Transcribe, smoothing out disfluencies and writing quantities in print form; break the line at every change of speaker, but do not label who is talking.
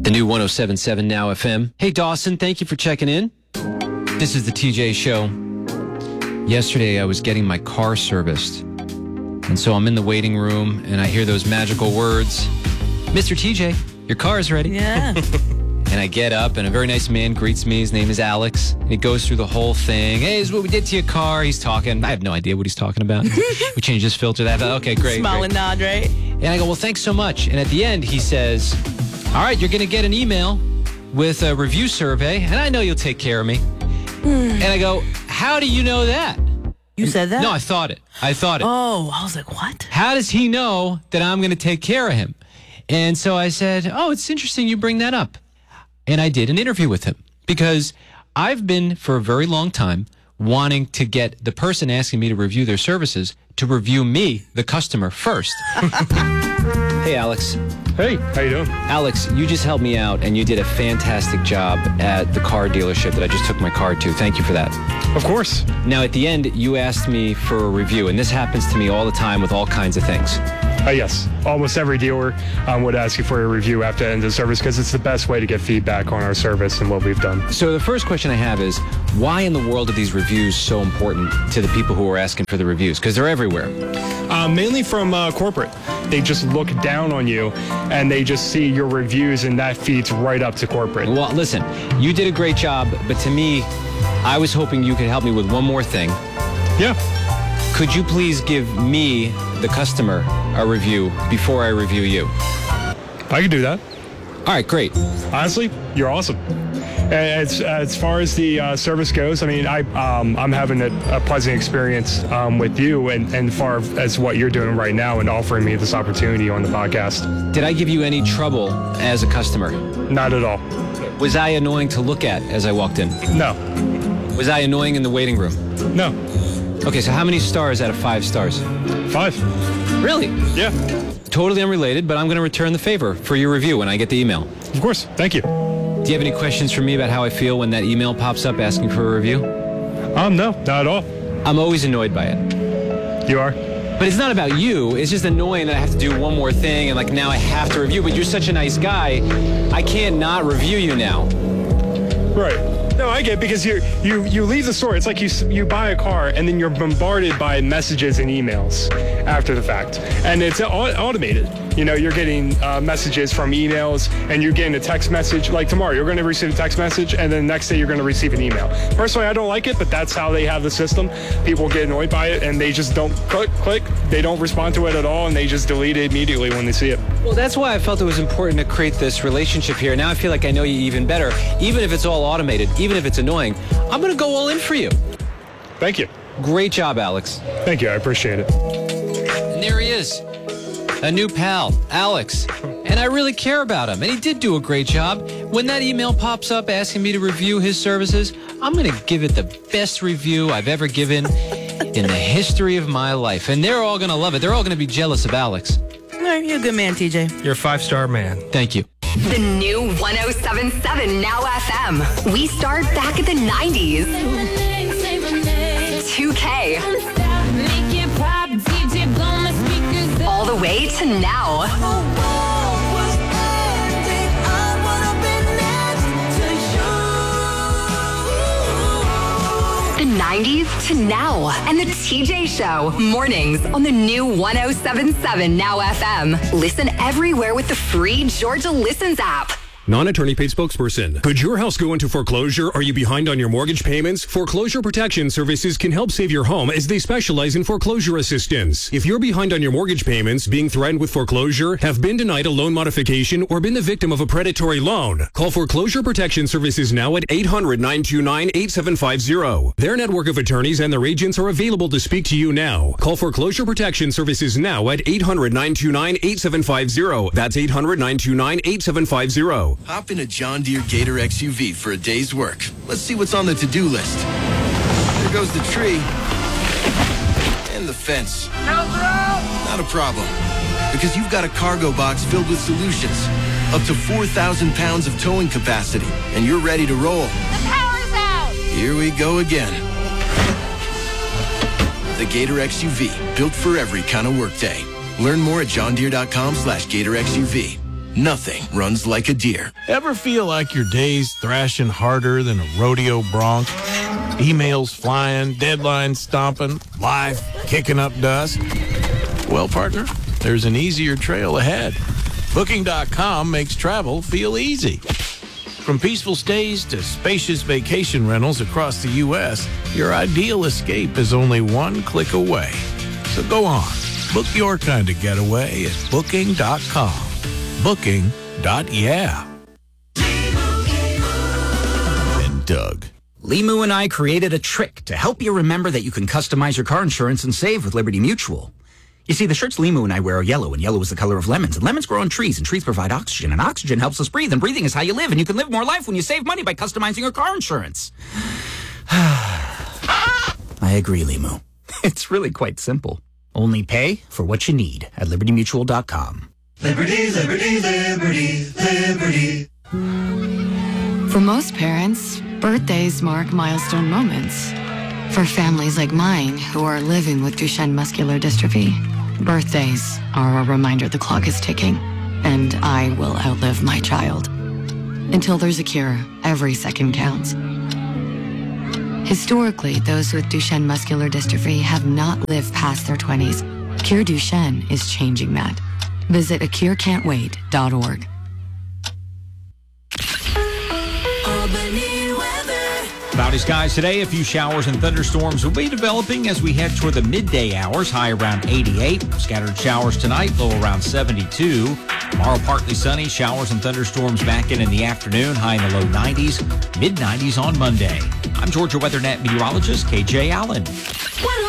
The new 107.7 Now FM. Hey, Dawson, thank you for checking in. This is the TJ Show. Yesterday, I was getting my car serviced. And so I'm in the waiting room, and I hear those magical words, Mr. TJ, your car is ready.
Yeah.
And I get up, and a very nice man greets me. His name is Alex. And he goes through the whole thing. Hey, this is what we did to your car. He's talking. I have no idea what he's talking about. We changed his filter. Okay, great.
Smile
great.
and nod, right?
And I go, well, thanks so much. And at the end, he says, all right, you're going to get an email with a review survey, and I know you'll take care of me. And I go, how do you know that?
You said that?
No, I thought it.
Oh, I was like, what?
How does he know that I'm going to take care of him? And so I said, oh, it's interesting you bring that up. And I did an interview with him because I've been for a very long time wanting to get the person asking me to review their services to review me, the customer, first. Hey, Alex.
Hey, how you doing?
Alex, you just helped me out and you did a fantastic job at the car dealership that I just took my car to. Thank you for that.
Of course.
Now, at the end, you asked me for a review, and this happens to me all the time with all kinds of things.
Yes. Almost every dealer would ask you for a review after the end of service because it's the best way to get feedback on our service and what we've done.
So the first question I have is, why in the world are these reviews so important to the people who are asking for the reviews? Because they're everywhere.
Mainly from corporate. They just look down on you and they just see your reviews and that feeds right up to corporate.
Well, listen, you did a great job, but to me, I was hoping you could help me with one more thing.
Yeah.
Could you please give me, the customer, a review before I review you?
I can do that.
All right, great.
Honestly, you're awesome. As far as the service goes, I mean, I'm having a pleasant experience with you and far as what you're doing right now and offering me this opportunity on the podcast.
Did I give you any trouble as a customer?
Not at all.
Was I annoying to look at as I walked in?
No.
Was I annoying in the waiting room?
No.
Okay, so how many stars out of 5 stars?
5.
Really?
Yeah.
Totally unrelated, but I'm going to return the favor for your review when I get the email.
Of course. Thank you.
Do you have any questions for me about how I feel when that email pops up asking for a review?
No, not at all.
I'm always annoyed by it.
You are?
But it's not about you. It's just annoying that I have to do one more thing and like now I have to review. But you're such a nice guy, I can't not review you now.
Right. No, I get it because you leave the store. It's like you buy a car and then you're bombarded by messages and emails after the fact. And it's automated. You know, you're getting messages from emails and you're getting a text message. Like tomorrow, you're going to receive a text message and then the next day you're going to receive an email. Personally, I don't like it, but that's how they have the system. People get annoyed by it and they just don't click. They don't respond to it at all and they just delete it immediately when they see it.
Well, that's why I felt it was important to create this relationship here. Now I feel like I know you even better. Even if it's all automated, even if it's annoying, I'm going to go all in for you.
Thank you.
Great job, Alex.
Thank you. I appreciate it.
And there he is. A new pal, Alex. And I really care about him. And he did do a great job. When that email pops up asking me to review his services, I'm going to give it the best review I've ever given in the history of my life. And they're all going to love it. They're all going to be jealous of Alex.
All right, you're a good man, TJ.
You're a 5-star man.
Thank you.
The new 107.7 Now FM. We start back at the 90s. 2K. All the way to now. The 90s to now. And the TJ Show. Mornings on the new 107.7 Now FM. Listen everywhere with the free Georgia Listens app.
Non-attorney paid spokesperson. Could your house go into foreclosure? Are you behind on your mortgage payments? Foreclosure Protection Services can help save your home as they specialize in foreclosure assistance. If you're behind on your mortgage payments, being threatened with foreclosure, have been denied a loan modification, or been the victim of a predatory loan, call Foreclosure Protection Services now at 800-929-8750. Their network of attorneys and their agents are available to speak to you now. Call Foreclosure Protection Services now at 800-929-8750. That's 800-929-8750.
Hop in a John Deere Gator XUV for a day's work. Let's see what's on the to-do list. There goes the tree. And the fence. Not a problem. Because you've got a cargo box filled with solutions. Up to 4,000 pounds of towing capacity. And you're ready to roll.
The power's out!
Here we go again. The Gator XUV. Built for every kind of workday. Learn more at johndeere.com/GatorXUV. nothing runs like a deer.
Ever feel like your day's thrashing harder than a rodeo bronc? Emails flying, deadlines stomping, life kicking up dust? Well, partner, there's an easier trail ahead. Booking.com makes travel feel easy. From peaceful stays to spacious vacation rentals across the U.S., your ideal escape is only one click away. So go on, book your kind of getaway at Booking.com. Booking.yeah. And Doug.
Limu and I created a trick to help you remember that you can customize your car insurance and save with Liberty Mutual. You see, the shirts Limu and I wear are yellow, and yellow is the color of lemons. And lemons grow on trees, and trees provide oxygen. And oxygen helps us breathe, and breathing is how you live. And you can live more life when you save money by customizing your car insurance. I agree, Limu. It's really quite simple. Only pay for what you need at LibertyMutual.com.
Liberty, liberty, liberty, liberty.
For most parents, birthdays mark milestone moments. For families like mine who are living with Duchenne muscular dystrophy, birthdays are a reminder the clock is ticking, and I will outlive my child. Until there's a cure, every second counts. Historically, those with Duchenne muscular dystrophy have not lived past their 20s. Cure Duchenne is changing that. Visit acurecan'twait.org.
Cloudy skies today. A few showers and thunderstorms will be developing as we head toward the midday hours. High around 88. Scattered showers tonight. Low around 72. Tomorrow partly sunny. Showers and thunderstorms back in the afternoon. High in the low 90s. Mid 90s on Monday. I'm Georgia WeatherNet meteorologist KJ Allen.